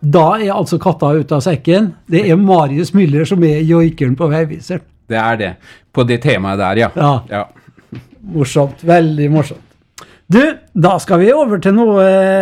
Da altså katta ut av sekken. Det Marius Müller som joikeren på veiviseren. Det det. På det temaet der, ja. Ja. Morsomt, veldig morsomt. Du, da skal vi over til noe